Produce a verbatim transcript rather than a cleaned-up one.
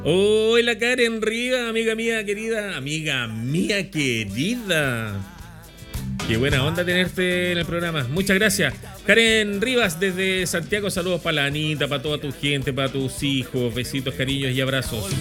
Hola Karen Rivas, amiga mía querida, amiga mía querida. Qué buena onda tenerte en el programa. Muchas gracias. Karen Rivas desde Santiago, saludos para la Anita, para toda tu gente, para tus hijos, besitos, cariños y abrazos.